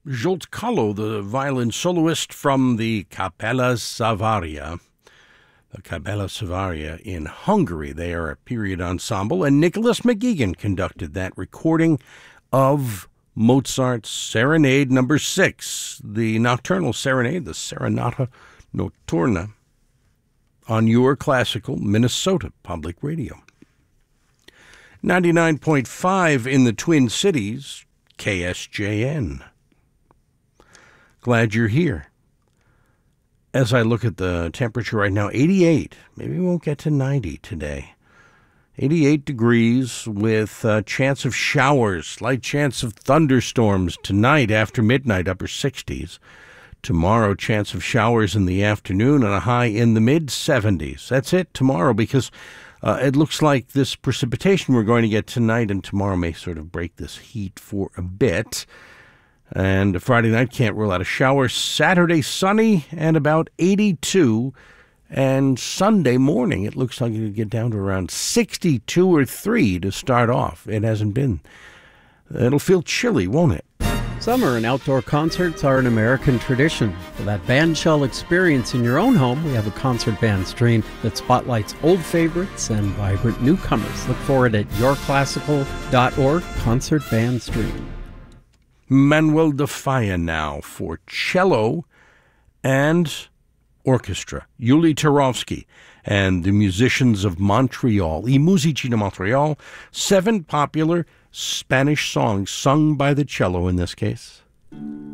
Zsolt Kalo, the violin soloist from the Capella Savaria. The Capella Savaria in Hungary. They are a period ensemble, and Nicholas McGeegan conducted that recording of Mozart's Serenade No. 6, the Nocturnal Serenade, the Serenata Notturna, on your classical Minnesota Public Radio. 99.5 in the Twin Cities, KSJN. Glad you're here. As I look at the temperature right now, 88. Maybe we won't get to 90 today. 88 degrees with a chance of showers, slight chance of thunderstorms tonight after midnight, upper 60s. Tomorrow, chance of showers in the afternoon and a high in the mid-70s. That's it tomorrow, because it looks like this precipitation we're going to get tonight and tomorrow may sort of break this heat for a bit. And Friday night, can't rule out a shower. Saturday, sunny and about 82. And Sunday morning, it looks like it'll get down to around 62 or 3 to start off. It hasn't been. It'll feel chilly, won't it? Summer and outdoor concerts are an American tradition. For that bandshell experience in your own home, we have a concert band stream that spotlights old favorites and vibrant newcomers. Look for it at yourclassical.org, concert band stream. Manuel de Falla now for cello and orchestra. Yuli Turovsky and the musicians of Montreal, I Musici di Montreal, 7 popular Spanish songs sung by the cello in this case.